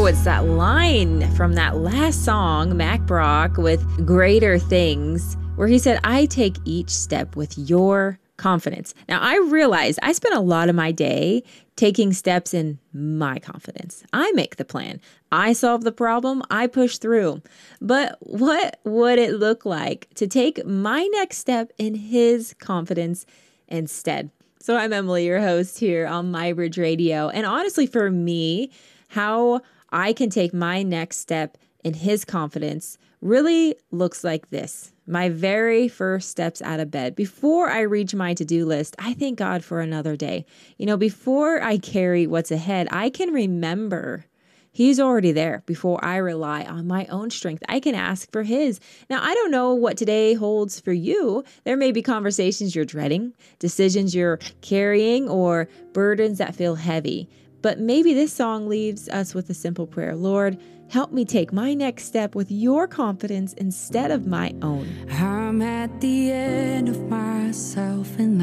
Oh, it's that line from that last song, Mac Brock with Greater Things, where he said, I take each step with your confidence. Now, I realize I spend a lot of my day taking steps in my confidence. I make the plan. I solve the problem. I push through. But what would it look like to take my next step in his confidence instead? So I'm Emily, your host here on MyBridge Radio. And honestly, for me, how I can take my next step in his confidence really looks like this. My very first steps out of bed, before I reach my to-do list, I thank God for another day. You know, before I carry what's ahead, I can remember He's already there before I rely on my own strength. I can ask for His. Now, I don't know what today holds for you. There may be conversations you're dreading, decisions you're carrying, or burdens that feel heavy. But maybe this song leaves us with a simple prayer. Lord, help me take my next step with your confidence instead of my own. I'm at the end of myself and